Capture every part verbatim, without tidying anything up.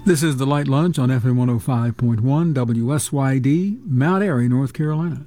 This is the Light Lunch on F M one oh five point one W S Y D, Mount Airy, North Carolina.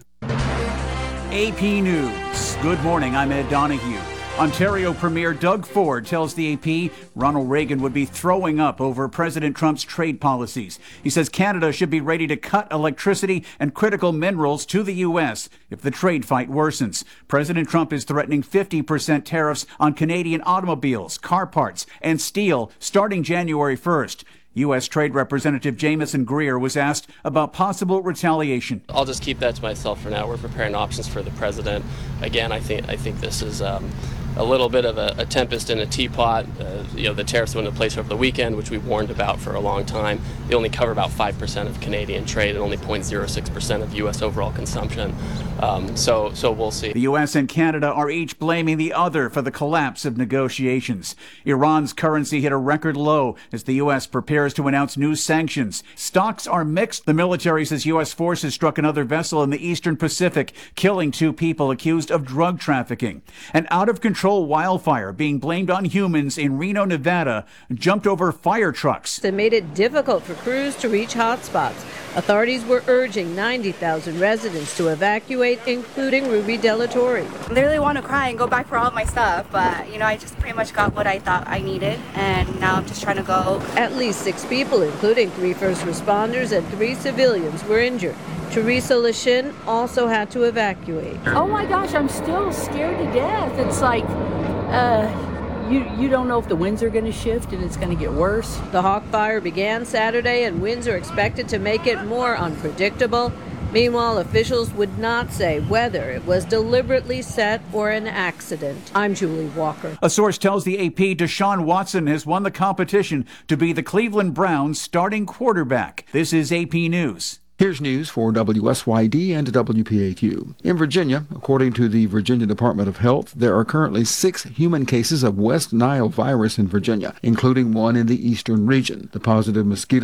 A P News. Good morning, I'm Ed Donahue. Ontario Premier Doug Ford tells the A P Ronald Reagan would be throwing up over President Trump's trade policies. He says Canada should be ready to cut electricity and critical minerals to the U S if the trade fight worsens. President Trump is threatening fifty percent tariffs on Canadian automobiles, car parts, and steel starting January first. U S. Trade Representative Jamieson Greer was asked about possible retaliation. I'll just keep that to myself for now. We're preparing options for the president. Again, I think I think this is um, a little bit of a, a tempest in a teapot. Uh, you know, the tariffs went into place over the weekend, which we warned about for a long time. They only cover about five percent of Canadian trade and only zero point zero six percent of U S overall consumption. Um, so, so we'll see. The U S and Canada are each blaming the other for the collapse of negotiations. Iran's currency hit a record low as the U S prepares to announce new sanctions. Stocks are mixed. The military says U S forces struck another vessel in the Eastern Pacific, killing two people accused of drug trafficking. An out-of-control wildfire being blamed on humans in Reno, Nevada, jumped over fire trucks. It made it difficult for crews to reach hotspots. Authorities were urging ninety thousand residents to evacuate, including Ruby Delatorre. I literally want to cry and go back for all of my stuff, but, you know, I just pretty much got what I thought I needed, and now I'm just trying to go. At least six people, including three first responders and three civilians, were injured. Teresa Lashin also had to evacuate. Oh my gosh, I'm still scared to death. It's like, uh... You, you don't know if the winds are going to shift and it's going to get worse. The Hawk Fire began Saturday and winds are expected to make it more unpredictable. Meanwhile, officials would not say whether it was deliberately set or an accident. I'm Julie Walker. A source tells the A P Deshaun Watson has won the competition to be the Cleveland Browns starting quarterback. This is A P News. Here's news for W S Y D and W P A Q. In Virginia, according to the Virginia Department of Health, there are currently six human cases of West Nile virus in Virginia, including one in the eastern region. The positive mosquito